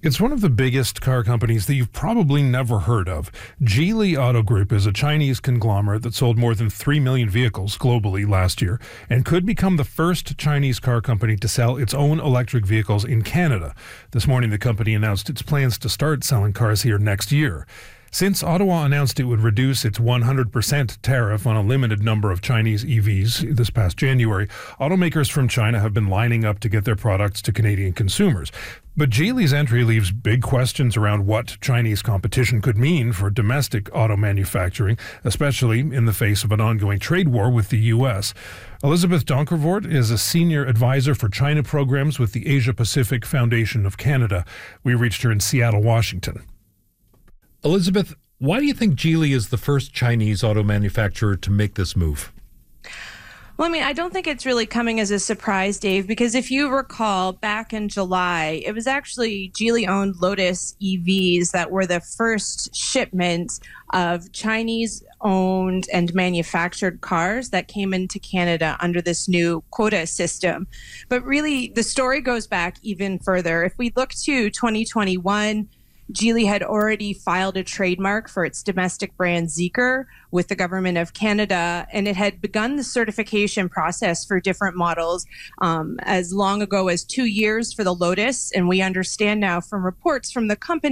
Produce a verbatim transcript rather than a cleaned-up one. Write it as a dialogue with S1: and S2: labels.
S1: It's one of the biggest car companies that you've probably never heard of. Geely Auto Group is a Chinese conglomerate that sold more than three million vehicles globally last year and could become the first Chinese car company to sell its own electric vehicles in Canada. This morning, the company announced its plans to start selling cars here next year. Since Ottawa announced it would reduce its one hundred percent tariff on a limited number of Chinese E Vs this past January, automakers from China have been lining up to get their products to Canadian consumers. But Geely's entry leaves big questions around what Chinese competition could mean for domestic auto manufacturing, especially in the face of an ongoing trade war with the U S. Elizabeth Donkervoort is a senior advisor for China programs with the Asia Pacific Foundation of Canada. We reached her in Seattle, Washington. Elizabeth, why do you think Geely is the first Chinese auto manufacturer to make this move?
S2: Well, I mean, I don't think it's really coming as a surprise, Dave, because if you recall, back in July, it was actually Geely-owned Lotus E Vs that were the first shipment of Chinese-owned and manufactured cars that came into Canada under this new quota system. But really, the story goes back even further. If we look to twenty twenty-one, Geely had already filed a trademark for its domestic brand Zeekr with the government of Canada, and it had begun the certification process for different models um, as long ago as two years for the Lotus. And we understand now from reports from the company